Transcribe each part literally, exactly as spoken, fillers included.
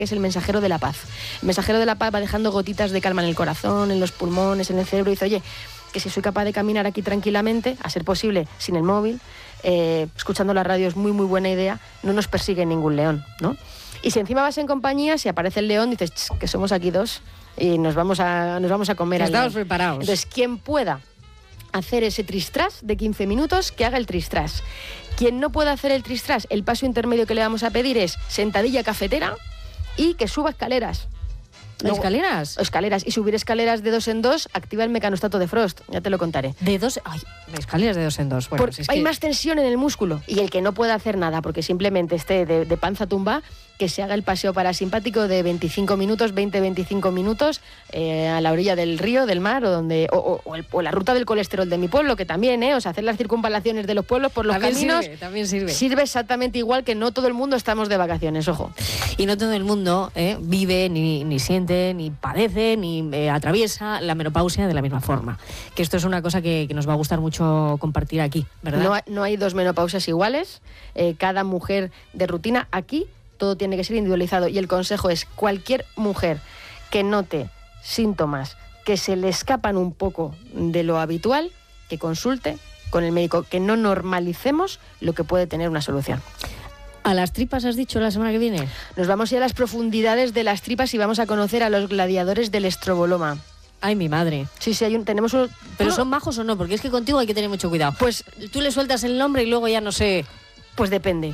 que es el mensajero de la paz. El mensajero de la paz va dejando gotitas de calma en el corazón, en los pulmones, en el cerebro, y dice, oye, que si soy capaz de caminar aquí tranquilamente, a ser posible sin el móvil, eh, escuchando la radio es muy muy buena idea, no nos persigue ningún león, ¿no? Y si encima vas en compañía, si aparece el león, dices, que somos aquí dos y nos vamos a, nos vamos a comer al león. Estamos preparados. Entonces, quien pueda hacer ese tristras de quince minutos, que haga el tristras. Quien no pueda hacer el tristras, el paso intermedio que le vamos a pedir es sentadilla cafetera y que suba escaleras. Luego, ¿escaleras? Escaleras. Y subir escaleras de dos en dos activa el mecanostato de Frost. Ya te lo contaré. De dos... Ay, escaleras de dos en dos. Bueno, Por, si es hay que... más tensión en el músculo. Y el que no pueda hacer nada, porque simplemente esté de, de panza tumba, que se haga el paseo parasimpático de veinticinco minutos, veinte a veinticinco minutos, eh, a la orilla del río, del mar, o donde o, o, o, el, o la ruta del colesterol de mi pueblo, que también, ¿eh? O sea, hacer las circunvalaciones de los pueblos por los también caminos. Sirve, también sirve. Sirve exactamente igual, que no todo el mundo estamos de vacaciones, ojo. Y no todo el mundo eh, vive, ni, ni siente, ni padece, ni eh, atraviesa la menopausia de la misma forma. Que esto es una cosa que, que nos va a gustar mucho compartir aquí, ¿verdad? No hay, no hay dos menopausias iguales. Eh, cada mujer de rutina aquí, todo tiene que ser individualizado, y el consejo es cualquier mujer que note síntomas que se le escapan un poco de lo habitual, que consulte con el médico, que no normalicemos lo que puede tener una solución. ¿A las tripas has dicho la semana que viene? Nos vamos a ir a las profundidades de las tripas y vamos a conocer a los gladiadores del estroboloma. Ay, mi madre. Sí, sí, hay un, tenemos un... ¿Pero son majos o no? Porque es que contigo hay que tener mucho cuidado. Pues tú le sueltas el nombre y luego ya no sé... Pues depende.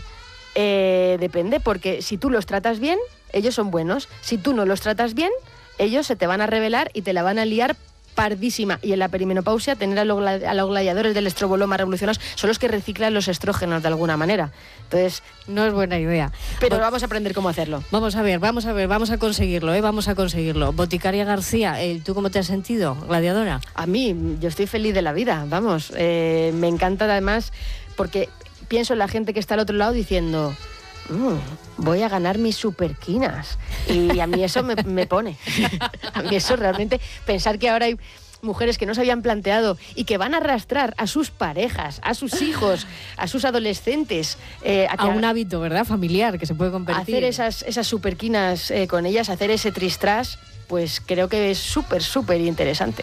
Eh, depende, porque si tú los tratas bien, ellos son buenos. Si tú no los tratas bien, ellos se te van a rebelar y te la van a liar pardísima. Y en la perimenopausia, tener a los, a los gladiadores del estroboloma revolucionados son los que reciclan los estrógenos de alguna manera. Entonces, no es buena idea. Pero bueno, vamos a aprender cómo hacerlo. Vamos a ver, vamos a ver, vamos a conseguirlo, ¿eh? Vamos a conseguirlo. Boticaria García, eh, ¿tú cómo te has sentido, gladiadora? A mí, yo estoy feliz de la vida, vamos. Eh, me encanta además porque pienso en la gente que está al otro lado diciendo... Mm, voy a ganar mis superquinas. Y a mí eso me, me pone. A mí eso realmente, pensar que ahora hay mujeres que no se habían planteado y que van a arrastrar a sus parejas, a sus hijos, a sus adolescentes. Eh, a, a un a, hábito, ¿verdad? Familiar, que se puede convertir. Hacer esas, esas superquinas eh, con ellas, hacer ese tristras, pues creo que es súper, súper interesante.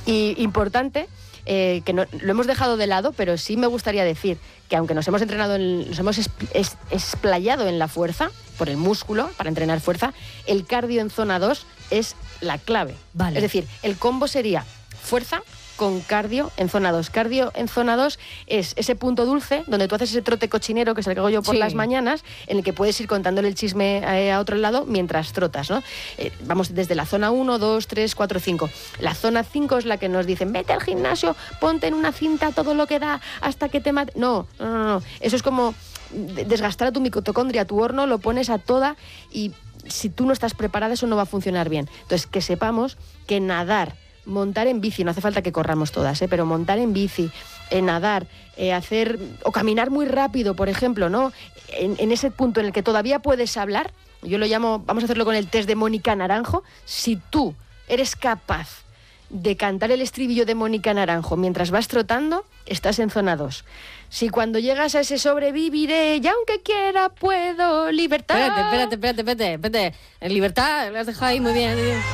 Y importante... Eh, que no, lo hemos dejado de lado, pero sí me gustaría decir que aunque nos hemos entrenado, en, nos hemos es, es, explayado en la fuerza, por el músculo, para entrenar fuerza, el cardio en zona dos es la clave. Vale. Es decir, el combo sería fuerza con cardio en zona dos. Cardio en zona dos es ese punto dulce donde tú haces ese trote cochinero que es el que hago yo por sí. las mañanas, en el que puedes ir contándole el chisme eh, a otro lado mientras trotas, ¿no? Eh, vamos desde la zona uno, dos, tres, cuatro, cinco. La zona cinco es la que nos dicen, vete al gimnasio, ponte en una cinta todo lo que da hasta que te mate. No, no, no, no. Eso es como desgastar a tu mitocondria, tu horno lo pones a toda y si tú no estás preparada eso no va a funcionar bien. Entonces, que sepamos que nadar, montar en bici, no hace falta que corramos todas, ¿eh? Pero montar en bici, eh, nadar, eh, hacer o caminar muy rápido, por ejemplo, ¿no? En, en ese punto en el que todavía puedes hablar, yo lo llamo, vamos a hacerlo con el test de Mónica Naranjo, si tú eres capaz de cantar el estribillo de Mónica Naranjo mientras vas trotando, estás en zona dos. Si cuando llegas a ese sobreviviré, y aunque quiera puedo, libertad... Espérate, espérate, espérate, espérate, espérate. En libertad, lo has dejado ahí muy bien.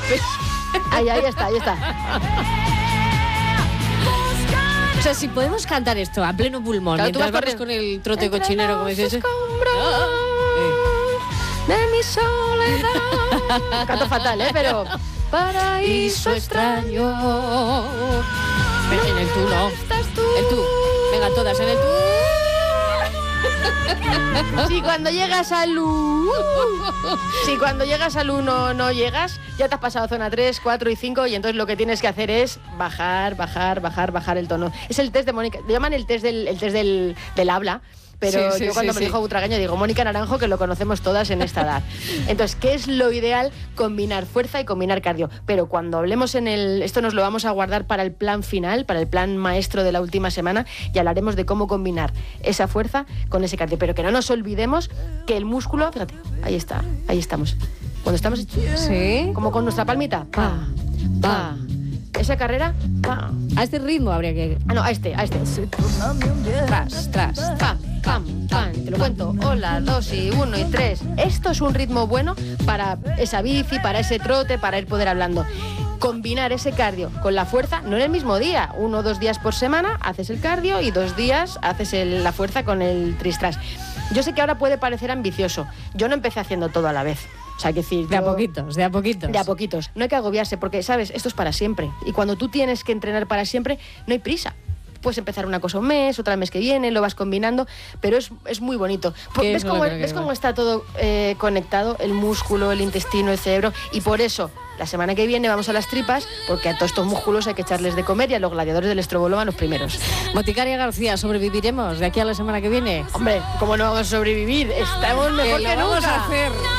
Ahí, ahí está, ahí está. O sea, si podemos cantar esto a pleno pulmón, claro, mientras vamos con el trote entre cochinero, como dices... ¡Ah! De mi soledad. Canto fatal, ¿eh? Pero... Paraíso extraño. Pero en el tú no. El tú. Venga, todas en el tú. Si cuando llegas al U, si cuando llegas al uno no llegas, ya te has pasado zona tres, cuatro y cinco y entonces lo que tienes que hacer es bajar, bajar, bajar, bajar el tono. Es el test de Mónica, le llaman el test del, el test del, del habla. Pero sí, sí, yo cuando sí, me sí. dijo Butragueño digo Mónica Naranjo, que lo conocemos todas en esta edad. Entonces, ¿qué es lo ideal? Combinar fuerza y combinar cardio. Pero cuando hablemos en el... Esto nos lo vamos a guardar para el plan final, para el plan maestro de la última semana, y hablaremos de cómo combinar esa fuerza con ese cardio. Pero que no nos olvidemos que el músculo... Fíjate, ahí está, ahí estamos. Cuando estamos... Sí. Como con nuestra palmita. Pa, pa. Esa carrera, pa. A este ritmo habría que... Ah, no, a este, a este. Tras, tras, pa. pam, pam. Te lo cuento. Hola, dos y uno y tres. Esto es un ritmo bueno para esa bici, para ese trote, para ir poder hablando. Combinar ese cardio con la fuerza, no en el mismo día, uno o dos días por semana haces el cardio y dos días haces el, la fuerza con el tristras. Yo sé que ahora puede parecer ambicioso, yo no empecé haciendo todo a la vez. O sea, que decir, de yo, a poquitos, de a poquitos. De a poquitos. No hay que agobiarse porque, ¿sabes? Esto es para siempre. Y cuando tú tienes que entrenar para siempre, no hay prisa. Puedes empezar una cosa un mes, otra el mes que viene, lo vas combinando, pero es, es muy bonito. ¿Ves cómo, ¿ves cómo está todo eh, conectado? El músculo, el intestino, el cerebro. Y por eso, la semana que viene vamos a las tripas, porque a todos estos músculos hay que echarles de comer y a los gladiadores del estroboloma a los primeros. Boticaria García, ¿sobreviviremos de aquí a la semana que viene? Hombre, ¿cómo no vamos a sobrevivir? Estamos mejor que, que lo nunca. Vamos a hacer.